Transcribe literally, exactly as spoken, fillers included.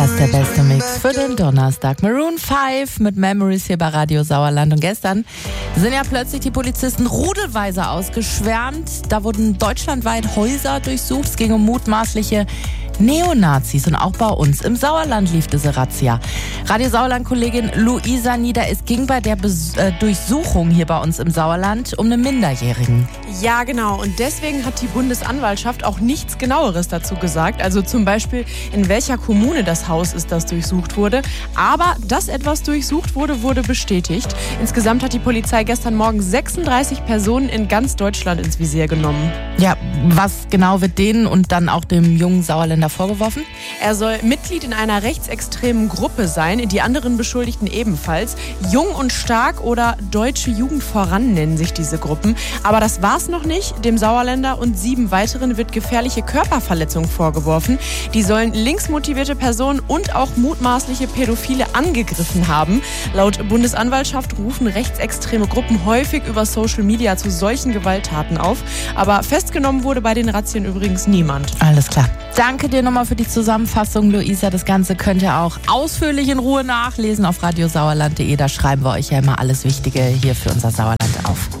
Das ist der beste Mix für den Donnerstag. Maroon fünf mit Memories hier bei Radio Sauerland. Und gestern sind ja plötzlich die Polizisten rudelweise ausgeschwärmt. Da wurden deutschlandweit Häuser durchsucht. Es ging um mutmaßliche Neonazis. Und auch bei uns im Sauerland lief diese Razzia. Radio Sauerland-Kollegin Luisa Nieder, es ging bei der Bes- äh, Durchsuchung hier bei uns im Sauerland um einen Minderjährigen. Ja, genau. Und deswegen hat die Bundesanwaltschaft auch nichts Genaueres dazu gesagt. Also zum Beispiel, in welcher Kommune das Haus ist, das durchsucht wurde. Aber dass etwas durchsucht wurde, wurde bestätigt. Insgesamt hat die Polizei gestern Morgen sechsunddreißig Personen in ganz Deutschland ins Visier genommen. Ja, was genau wird denen und dann auch dem jungen Sauerländer vorgeworfen? Er soll Mitglied in einer rechtsextremen Gruppe sein, die anderen Beschuldigten ebenfalls. Jung und stark oder Deutsche Jugend voran nennen sich diese Gruppen. Aber das war's noch nicht. Dem Sauerländer und sieben weiteren wird gefährliche Körperverletzung vorgeworfen. Die sollen linksmotivierte Personen und auch mutmaßliche Pädophile angegriffen haben. Laut Bundesanwaltschaft rufen rechtsextreme Gruppen häufig über Social Media zu solchen Gewalttaten auf. Aber festgenommen wurde bei den Razzien übrigens niemand. Alles klar. Danke dir nochmal für die Zusammenfassung, Luisa. Das Ganze könnt ihr auch ausführlich in Ruhe nachlesen auf radiosauerland punkt de. Da schreiben wir euch ja immer alles Wichtige hier für unser Sauerland auf.